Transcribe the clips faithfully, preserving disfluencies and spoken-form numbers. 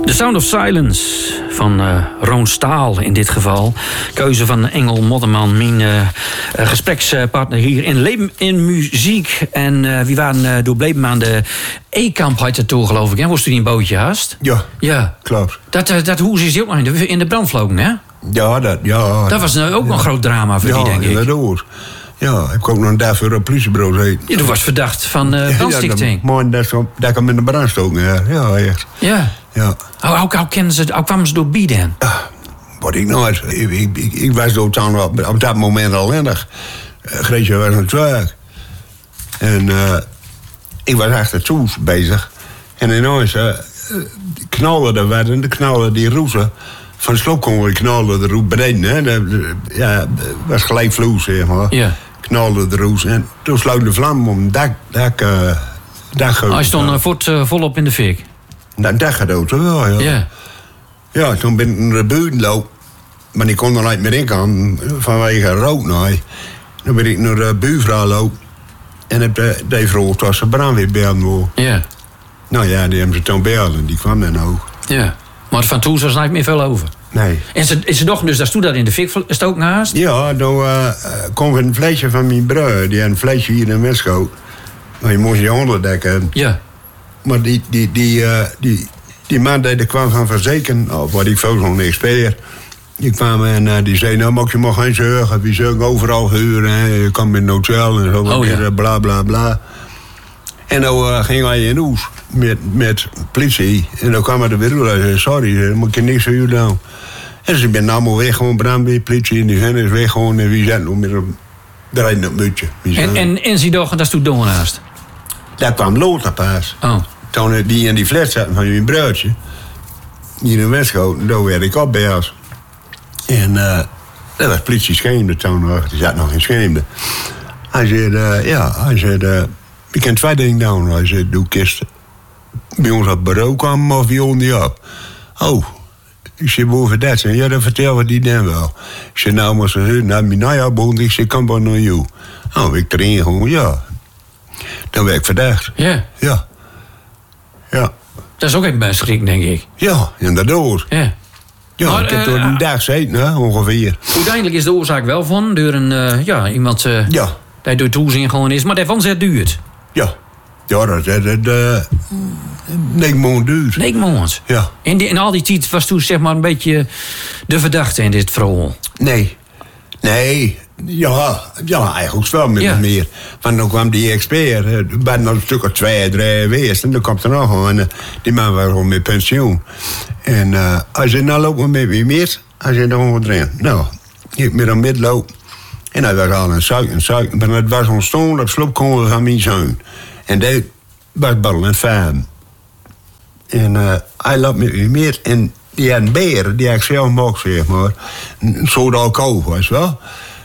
The Sound of Silence van uh, Roon Staal in dit geval. Keuze van Engel Modderman, mijn uh, gesprekspartner hier in Leven in Muziek. En uh, wie waren uh, door bleven aan de E-kamp had het toe, geloof ik. Hè? Was toen in een bootje haast? Ja, ja. Klopt. Dat, uh, dat hoes is ook nog in de, in de brand vlogen, hè? Ja, dat, ja. Dat was uh, ook ja. een groot drama voor ja, die, denk ik. Ja, dat Ja, ik heb ook nog een dag voor een politiebureau gezeten. Ja, toen was verdacht van uh, brandstichting. Ja, mooi dat ik hem in de brand stoken. Ja, ja, echt. Ja. Ja. Hoe, hoe, hoe, kennen ze, hoe kwamen ze door bieden? Ja, wat ik nooit. Ik, ik, ik, ik was dan op, op dat moment ellendig. Uh, Greetje was aan het werk. En uh, ik was achter toes bezig. En ineens uh, knallen er werden, de knallen die roezen. Van de sloopkonvooi knallen de roes beneden. Hè. De, de, ja, het was gelijk vloes, zeg maar. Ja. Knallen de roes. En toen sloot de vlam om het dak. dak, uh, dak Hij stond uh, voort, uh, volop in de fik. Nou, dat gaat ook wel, ja. Ja. Ja, toen ben ik naar de buiten lopen. Maar ik kon er niet meer in gaan, vanwege rook. Nee. Dan ben ik naar de buurvrouw lopen. En heb de, die vrouw was de brandweer bellen. Ja. Nou ja, die hebben ze toen bellen. Die kwam dan ook. Ja. Maar van toen was er niet meer veel over. Nee. En ze, is ze toch dus dat toen dat in de fik stoken naast? Ja, toen uh, kwam een flesje van mijn broer. Die had een flesje hier in Westcoat. Maar je moest je onderdekken. Ja. Maar die, die, die, uh, die, die man die kwam van verzekeren, of wat ik veel zo'n expert. Die kwam en uh, die zei, nou mag je maar geen zorgen. We zullen overal huren. Hè. Je kan met een hotel en zo. Oh, weer, ja. Bla bla bla. En dan uh, ging hij in Oes met, met politie. En dan kwam hij er weer en zei, sorry, dan moet je niks voor jullie doen. En ze zijn allemaal weg, gewoon brandweer, politie. En die zijn is weg gewoon. En wie zijn nog met een draaiend mutje. En, en, en zie toch, dat is toen dongenaast? Daar kwam Lothar pas. Oh. Toen die in die flat zaten van mijn broertje. Hier in Westcoat, daar werd ik op bij ons. En uh, dat was politie scheemde toen nog. Die zat nog in scheemde. Hij zei, uh, ja, hij zei, uh, ik kan twee dingen doen. Hij zei, doe kist bij ons op het bureau komen of bij ons niet op. Oh, ik zei, boven dat. Ja, dan vertel wat die dan wel. Ik zei, nou, maar ze zei, nou, mijn najaarbond, ik zei, kan maar naar jou. Oh, ik erin gewoon, ja. Dan werd ik verdacht. Ja. Ja. Ja. Dat is ook even bij schrik, denk ik. Ja, inderdaad. Ja. Ja, maar, ik heb uh, door een dag gezeten, hè, ongeveer. Uiteindelijk is de oorzaak wel van, door een, uh, ja, iemand uh, ja. die door toezien gewoon is, maar daarvan zet duurt. Ja. Ja, dat is het. Uh, negen maanden duurt. Negen maanden? Ja. In, die, in al die tijd was toen zeg maar een beetje de verdachte in dit verhaal? Nee. Nee. Ja, ja, eigenlijk wel min of ja. meer. Want dan kwam die expert, er waren nog een stuk of twee, drie geweest. En dan kwam er nog een, die man was gewoon met pensioen. En uh, hij zei, nou loop maar met wie meer. Hij zei, dan gewoon erin. Nou, ik met hem midloop. En hij was al een suiker, een suiker. Maar het was ontstaan op sloopkongen van mijn zoon. En dat was bal en fijn. En uh, hij loopt met wie meer. En die had een beer, die had ik zelf gemaakt, zeg maar. Een soort alcohol, was wel.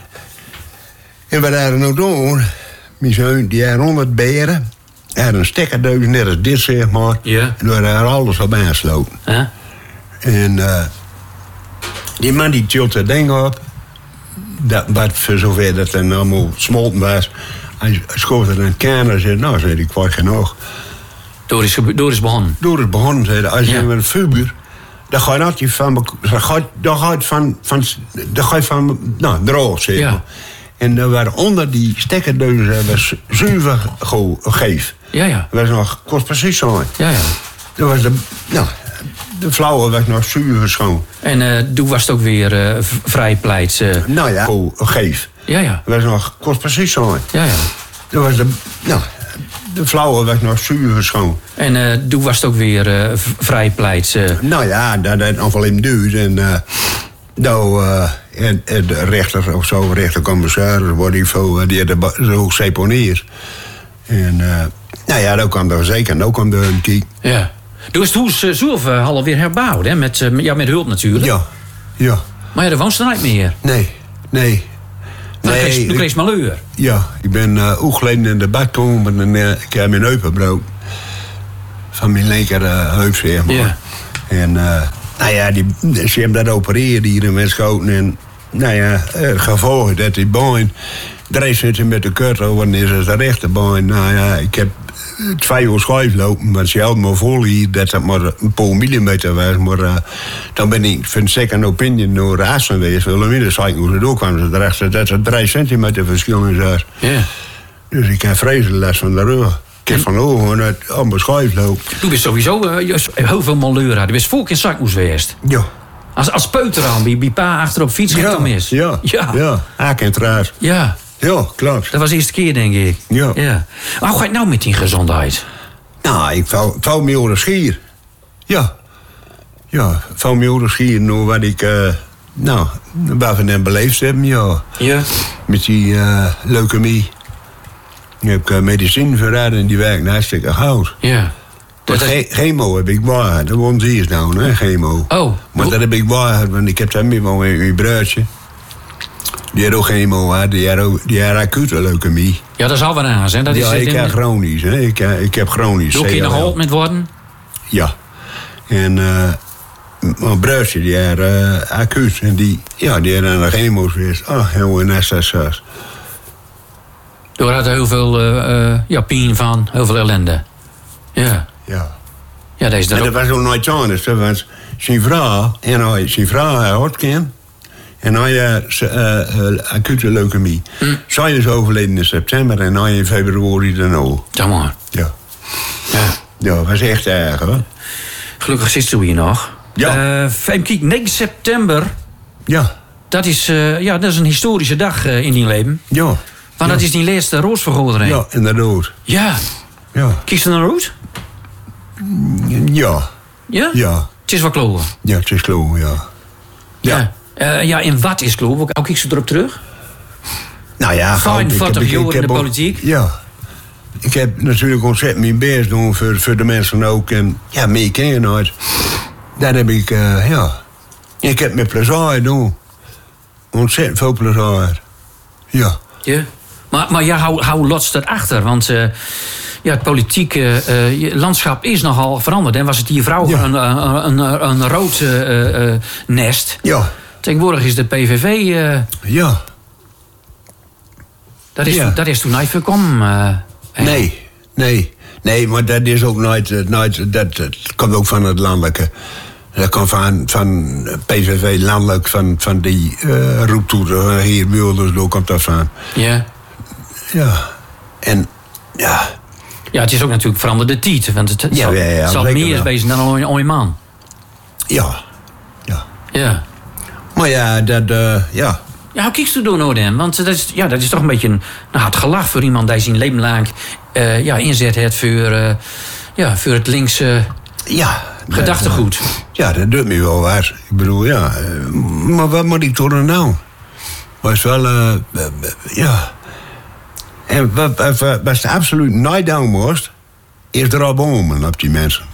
En wat hij er nou doen? Mijn zoon, die had honderd beren. Hij had een stekkerdeus, net als dit, zeg maar. Ja. En daar had hij alles op aangesloten. Huh? En uh, die man die tilt dat ding op. Dat, wat voor zover dat het allemaal smolten was. Hij schoof er een kan en zei, nou, zei ik, kwart genoeg. Door is, door is begonnen? Door is begonnen, zei hij. Als je ja. met een vuurbuur, dan ga je altijd van, dan ga je, dan ga je van, van, dan ga je van, nou, droog, zeg maar. Ja. En er waren onder die stekkerdeuzen was zuiver geef. Ja, ja. Dat was nog, kost precies zo. Ja, ja. Dat was de, nou, de flauwe was nog zuiver schoon. En uh, toen was het ook weer uh, vrij pleit. Uh... Nou ja, geef. Ja, ja. Dat was nog, kost precies zo. Ja, ja. Dat was de, nou, de flauwe was nog zuiver schoon. En uh, toen was het ook weer uh, vrij pleit. Uh... Nou ja, dat had nog wel in duur. En uh, nou, uh, en, en de rechter of zo, rechtercommissaris, wat die veel, die had zo seponeerd. En uh, nou ja, dat kwam er zeker, en ook kwam er een kiek. Ja. Toen is het hoes uh, zelf uh, al weer herbouwd, hè? Met, uh, ja, met hulp natuurlijk. Ja, ja. Maar ja, dat woont er niet meer. Nee, nee. Nou, nee, toen kreeg je malheur. Ja, ik ben uh, oegeleden in de bak gekomen en uh, ik heb mijn heup gebroken. Van mijn linker uh, heup, zeg maar. Ja. En uh, nou ja, die, ze hebben dat opereren hier in Westcoten. En nou ja, het gevolg dat die been drie zitten met de kut over en is het de rechterbeen. Nou ja, ik heb twee uur schuif lopen. Want ze hadden me vol hier dat het maar een paar millimeter was. Maar uh, dan ben ik van second opinion naar Assen geweest. Wel minder zei hoe het ook kwam. Ze dachten dat er drie centimeter verschil in zat. Yeah. Dus ik heb vreselijk last van de rug. Ik heb van ogen het allemaal schuif lopen. Toen bent sowieso uh, heel veel malheur. Je bent volk in Zakmoes geweest. Ja. Als, als peuter aan, bij, bij pa achter op fiets ging ja, het mis. Ja, ja. Ja, Aak en Traas. Ja. Ja, klopt. Dat was de eerste keer, denk ik. Ja. ja. Maar hoe gaat het nou met die gezondheid? Nou, ik val, val me over de schier. Ja. Ja, val me over de schier. Nou, wat ik, uh, nou, waarvan hem beleefd heb, ja. Ja. Met die uh, leukemie. Ik heb uh, medicijn verraden en die werkt hartstikke goud. Ja. Dat is... Ge- chemo heb ik waar. Dat woont hier nou, hè, chemo. Oh. Maar dat heb ik waar, want ik heb daar meer van mijn broertje. Die had ook chemo, hè. Die had, ook, die had acute leukemie. Ja, dat is al wat aan, hè? Dat ja, is ik in... heb chronisch, hè. Ik, ik heb chronisch. Doe je nog geholpen met worden? Ja. En uh, mijn broertje, die had uh, acuut. En die, ja, die had aan de chemo's geweest. Ah, heel in S S S. Door had er heel veel uh, uh, ja, pijn van, heel veel ellende. Ja. Ja. Ja, dat is dat en ook. dat was ook nooit anders. Dat was zijn vrouw, en hij, zijn vrouw had Hodgkin. En hij had uh, uh, acute leukemie. Hm. Zij is overleden in september en hij in februari daarna. Zeg maar. Ja. Ja. Ja, dat was echt erg, hoor. Gelukkig zit ze hier nog. Ja. Uh, kijk, negen september. Ja. Dat is, uh, ja, dat is een historische dag uh, in die leven. Ja. Want ja. dat is die laatste roosvergadering. Ja, inderdaad. Ja. Ja. Kies je naar rood? Ja. Ja? Ja. Het is wat kloven. Ja, het is kloven, ja. Ja. Ja, uh, ja, en wat is kloven? Ook kijk ze erop terug? Nou ja, vijfenveertig jaar in de politiek. Ja. Ik heb natuurlijk ontzettend mijn best doen voor, voor de mensen ook. En ja, meer ken je nooit. Dat heb ik, uh, ja. Ik heb met plezier doen. Ontzettend veel plezier. Ja. Ja. Maar, maar ja, hou, hou lots dat achter. Want uh, ja, het politieke uh, landschap is nogal veranderd. En was het hier vrouw ja. een, een, een, een rood uh, uh, nest. Ja. Tegenwoordig is de P V V... Uh, ja. Dat is, ja. dat is toen nooit voorkomen. Uh, nee, nee. Nee, maar dat is ook nooit... nooit dat, dat komt ook van het landelijke. Dat komt van, van P V V landelijk, van, van die uh, roeptoeter. Hier, Wilders, daar komt dat van. Ja. Ja. En, ja... Ja, het is ook natuurlijk veranderde tijd. Want het, het ja, zal, ja, ja, zal meer is bezig dan een ooit man. Ja. Ja. Ja. Maar ja, dat... Uh, ja... Ja, hoe kiekst u door nou dan? Want dat is, ja, dat is toch een beetje een nou, hard gelach voor iemand die zijn leven lang uh, ja, inzet heeft voor, uh, ja, voor het linkse ja, gedachtegoed. Dat, uh, ja, dat doet me wel waar. Ik bedoel, ja... Uh, maar wat moet ik doen nou? Was wel... Uh, uh, ja... En wat, wat, wat ze absoluut nooit doen moest... is er al bomen op die mensen.